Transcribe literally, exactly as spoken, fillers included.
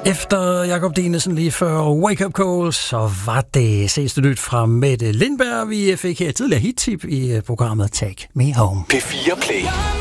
Efter Jakob Dinesen lige før Wake Up Call, så var det sidste nyt fra Mette Lindberg. Vi fik her tidligere hit-tip i programmet Take Me Home. P fire Play.